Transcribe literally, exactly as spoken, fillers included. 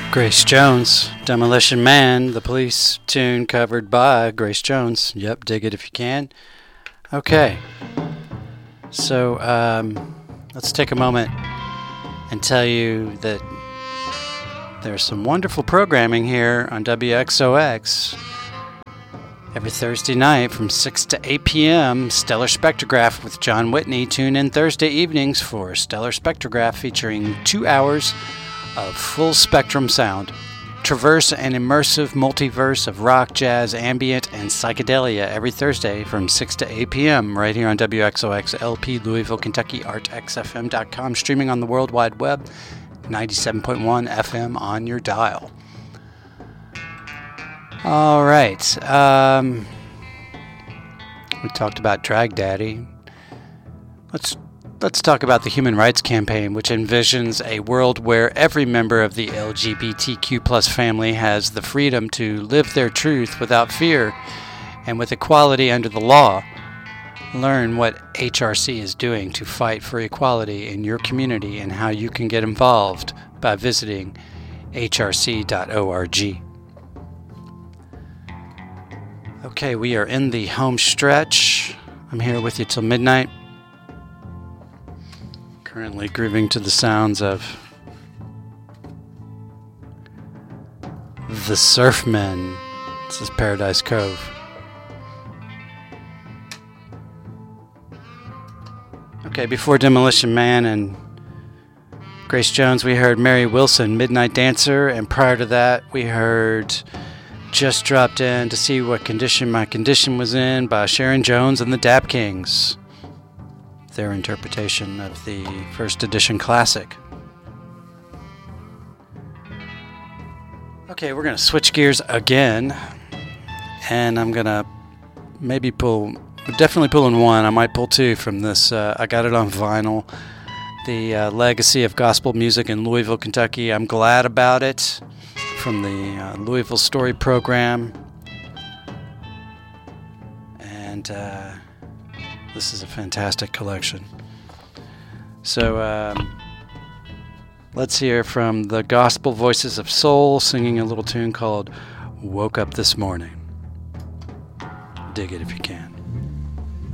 Grace Jones, Demolition Man, the Police tune covered by Grace Jones. Yep, dig it if you can. Okay, so um, let's take a moment and tell you that there's some wonderful programming here on W X O X. Every Thursday night from six to eight p.m., Stellar Spectrograph with John Whitney. Tune in Thursday evenings for Stellar Spectrograph featuring two hours of full spectrum sound. Traverse an immersive multiverse of rock, jazz, ambient, and psychedelia every Thursday from six to eight p.m. right here on W X O X L P, Louisville, Kentucky, art x f m dot com, streaming on the World Wide Web, ninety-seven point one F M on your dial. All right. Um, we talked about Drag Daddy. Let's let's talk about the Human Rights Campaign, which envisions a world where every member of the L G B T Q plus family has the freedom to live their truth without fear and with equality under the law. Learn what H R C is doing to fight for equality in your community and how you can get involved by visiting h r c dot org. Okay, we are in the home stretch. I'm here with you till midnight. Currently grooving to the sounds of the Surfmen. This is Paradise Cove. Okay, before Demolition Man and Grace Jones, we heard Mary Wilson, Midnight Dancer, and prior to that, we heard Just Dropped In to See What Condition My Condition Was In by Sharon Jones and the Dap Kings. Their interpretation of the first edition classic. Okay, we're going to switch gears again, and I'm going to maybe pull, definitely pulling one, I might pull two from this. Uh, I got it on vinyl. The uh, Legacy of Gospel Music in Louisville, Kentucky. I'm glad about it. From the uh, Louisville Story Program. And uh, this is a fantastic collection. So um, let's hear from the Gospel Voices of Soul singing a little tune called Woke Up This Morning. Dig it if you can.